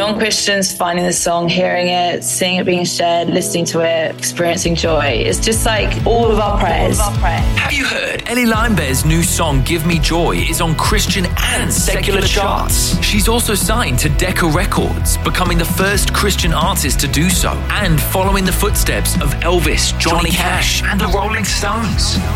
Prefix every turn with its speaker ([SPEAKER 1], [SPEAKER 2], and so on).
[SPEAKER 1] non-Christians finding the song, hearing it, seeing it being shared, listening to it, experiencing joy. It's just like all of our prayers.
[SPEAKER 2] Have you heard? Ellie Limebear's new song, Give Me Joy, is on Christian and secular charts. She's also signed to Decca Records, becoming the first Christian artist to do so, and following the footsteps of Elvis, Johnny Cash, and the Rolling Stones.